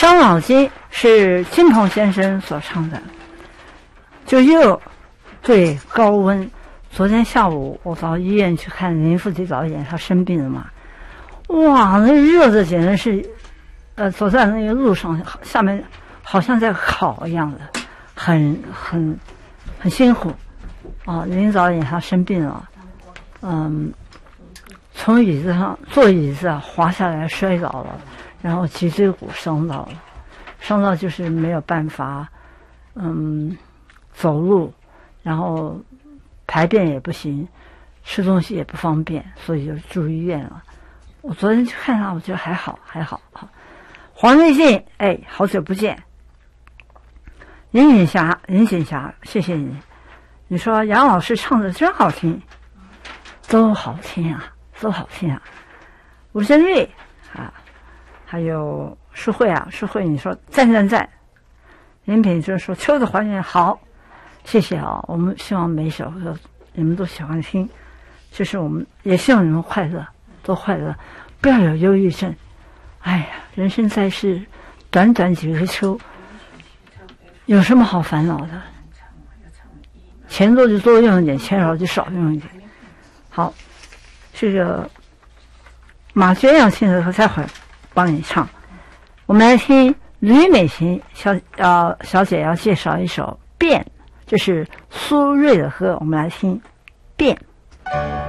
伤脑筋是金鹏先生所唱的，就又对高温。昨天下午我到医院去看林富吉导演，他生病了嘛，哇，那热的简直是，走在那个路上，下面好像在烤一样的，很辛苦。林导演他生病了，从椅子上坐椅子滑下来摔倒了，然后脊椎骨伤到就是没有办法，走路，然后排便也不行，吃东西也不方便，所以就住医院了。我昨天去看他，我觉得还好。黄瑞静，好久不见。林锦霞，谢谢你。你说杨老师唱的真好听，都好听啊。吴珍瑞还有舒慧，你说赞。林品就说秋的还原好，谢谢啊。我们希望每一首歌你们都喜欢听，就是我们也希望你们快乐，都快乐，不要有忧郁症。哎呀，人生在世，短短几个秋，有什么好烦恼的？钱多就多用一点，钱少就少用一点。好，这个马娟要听的，待会儿帮你唱。我们来听吕美琴小姐要介绍一首《变》，这是苏芮的歌，我们来听《变》。